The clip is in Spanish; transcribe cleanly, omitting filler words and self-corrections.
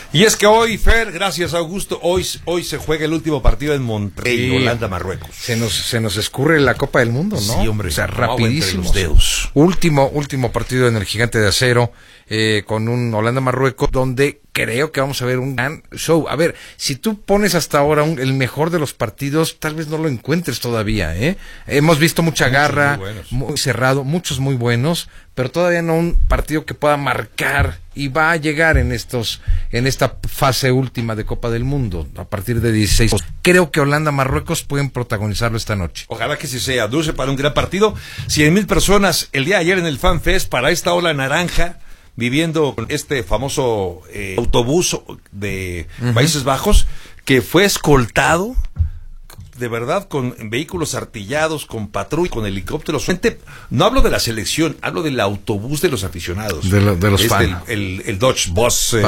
Y es que hoy, Fer, gracias Augusto, hoy se juega el último partido en Monterrey, Sí. Holanda-Marruecos. Se nos escurre la Copa del Mundo, ¿no? Sí, hombre, o sea, como agua entre rapidísimo. los dedos. Último partido en el Gigante de Acero, con un Holanda-Marruecos, donde creo que vamos a ver un gran show. A ver, si tú pones hasta ahora el mejor de los partidos, tal vez no lo encuentres todavía, ¿eh? Hemos visto mucha garra, muy cerrado, muchos muy buenos, pero todavía no un partido que pueda marcar y va a llegar en esta fase última de Copa del Mundo, a partir de 16. Creo que Holanda-Marruecos pueden protagonizarlo esta noche. Ojalá que sí sea dulce para un gran partido. 100,000 personas el día de ayer en el Fan Fest para esta ola naranja, viviendo con este famoso autobús de Países Bajos, que fue escoltado, de verdad, con vehículos artillados, con patrulla, con helicópteros. No hablo de la selección, hablo del autobús de los aficionados. De los fans. El Dodge Bus